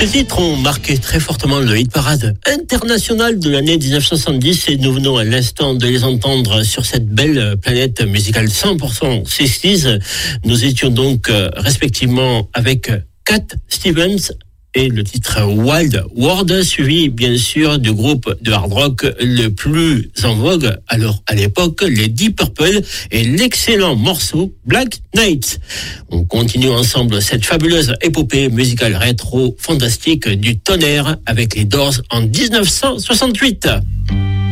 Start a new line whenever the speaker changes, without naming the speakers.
Ces titres ont marqué très fortement le hit parade international de l'année 1970 et nous venons à l'instant de les entendre sur cette belle planète musicale 100% 60s. Nous étions donc respectivement avec Cat Stevens et le titre Wild World, suivi bien sûr du groupe de hard rock le plus en vogue alors à l'époque, les Deep Purple et l'excellent morceau Black Knight. On continue ensemble cette fabuleuse épopée musicale rétro fantastique du tonnerre avec les Doors en 1968.